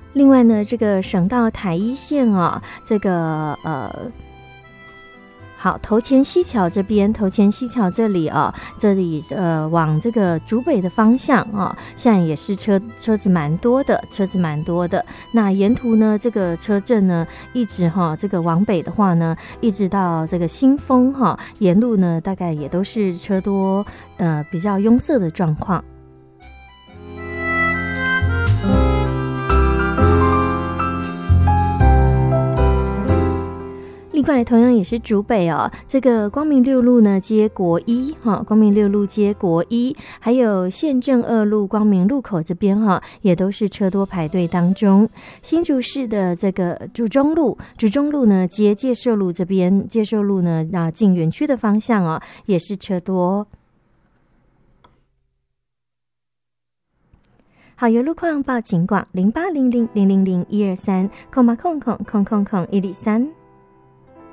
另外呢，这个省道台一线啊，这个好，头前溪桥这边，头前溪桥这里啊，这里往这个竹北的方向啊，现在也是车子蛮多的，那沿途呢，这个车阵呢，一直这个往北的话呢，一直到这个新丰沿路呢，大概也都是车多，比较拥塞的状况。另外同样也是竹北哦，这个光明六路呢接国一光明六路接国一，还有县政二路光明路口这边也都是车多排队当中。新竹市的这个竹中路呢接介寿路这边，介寿路呢进园区的方向也是车多。好，有路况报警广0800000123，0800000103。